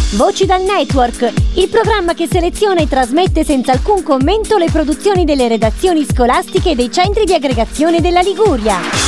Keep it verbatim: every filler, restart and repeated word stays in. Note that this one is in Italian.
Voci dal Network, il programma che seleziona e trasmette senza alcun commento le produzioni delle redazioni scolastiche dei centri di aggregazione della Liguria.